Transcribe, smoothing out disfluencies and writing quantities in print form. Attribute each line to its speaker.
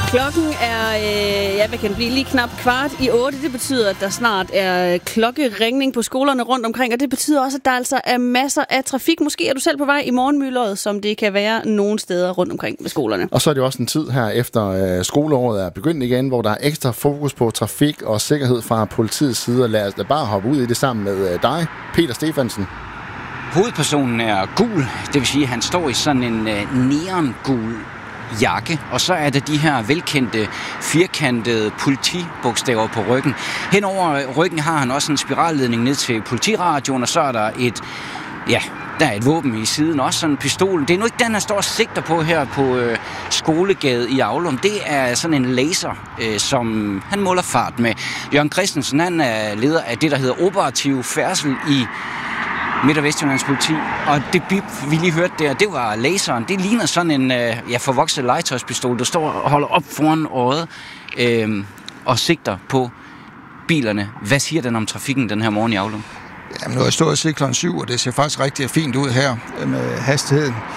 Speaker 1: Klokken er, hvad kan det blive, lige knap 7:15. Det betyder, at der snart er klokkeringning på skolerne rundt omkring, og det betyder også, at der altså er masser af trafik. Måske er du selv på vej i morgenmyldret, som det kan være nogle steder rundt omkring ved skolerne.
Speaker 2: Og så er det også en tid her efter skoleåret er begyndt igen, hvor der er ekstra fokus på trafik og sikkerhed fra politiets side. Og lad os bare hoppe ud i det sammen med dig, Peter Stefansen.
Speaker 3: Hovedpersonen er gul, det vil sige, at han står i sådan en neongul jakke, og så er der de her velkendte firkantede politibogstaver på ryggen. Henover ryggen har han også en spiralledning ned til politiradioen, og så er der der er et våben i siden, også sådan en pistol. Det er nu ikke den, han står og sigter på her på Skolegade i Aulum. Det er sådan en laser, som han måler fart med. Jørgen Christensen, han er leder af det, der hedder operativ færdsel i Midt- og Vestjyllands politi, og det bip, vi lige hørte der, det var laseren. Det ligner sådan en forvokset legetøjspistol, der står og holder op foran øjet og sigter på bilerne. Hvad siger den om trafikken den her morgen i Aulum?
Speaker 4: Jamen, nu har jeg stået og set kl. 7, og det ser faktisk rigtig fint ud her med hastigheden.